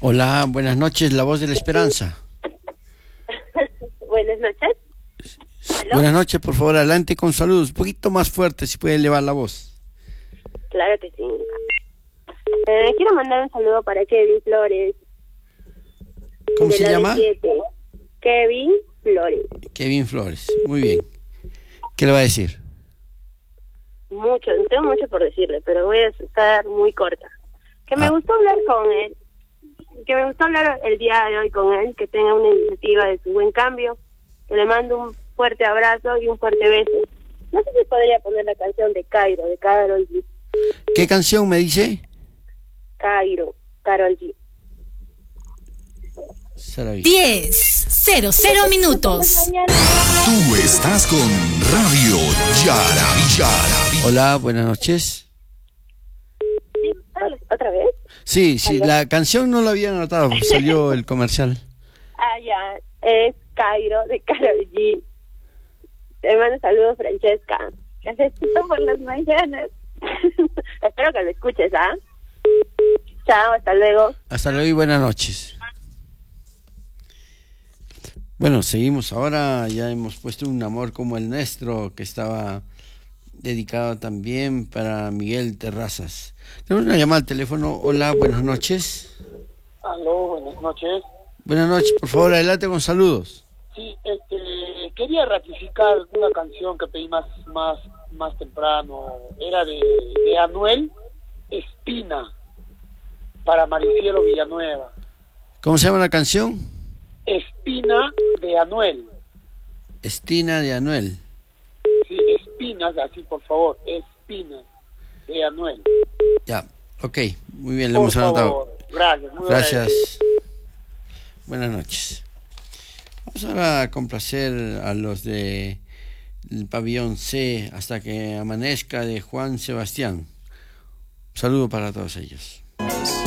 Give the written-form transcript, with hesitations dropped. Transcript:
Hola, buenas noches, la voz de la esperanza. Buenas noches. ¿Aló? Buenas noches, por favor, adelante con saludos. Un poquito más fuerte, si puede elevar la voz. Claro que sí. Quiero mandar un saludo para Kevin Flores. ¿Cómo de se la llama? D7. Kevin Flores. Kevin Flores, muy bien. ¿Qué le va a decir? Mucho, no tengo mucho por decirle, pero voy a estar muy corta. Que me gustó hablar con él. Que me gustó hablar el día de hoy con él, que tenga una iniciativa de su buen cambio. Que le mando un fuerte abrazo y un fuerte beso. No sé si podría poner la canción de Cairo, de Karol G. ¿Qué canción me dice? Cairo, Karol G. 10:00 minutos. Tú estás con Radio Yaravilla. Hola, buenas noches. ¿Otra vez? Sí, ¿Aló? la canción no la había anotado, salió el comercial. Ah, ya. Es Cairo de Karol G. Te mando saludos, Francesca. Que haces esto por las mañanas. Espero que lo escuches, ¿ah? Chao, hasta luego. Hasta luego y buenas noches. Bueno, seguimos ahora, ya hemos puesto un amor como el nuestro, que estaba dedicado también para Miguel Terrazas. Tenemos una llamada al teléfono. Hola, buenas noches. Aló, buenas noches. Buenas noches, por favor, adelante con saludos. Sí, quería ratificar una canción que pedí más temprano. Era de Anuel, Espina, para Maricielo Villanueva. ¿Cómo se llama la canción? Espina de Anuel. Estina de Anuel. Sí, Espinas, así por favor, Espina de Anuel. Ya, ok, muy bien, le Por hemos anotado. favor, gracias. Muy Gracias. Buenas noches. Vamos ahora a complacer a los de el pabellón C hasta que amanezca de Juan Sebastián. Un saludo para todos ellos.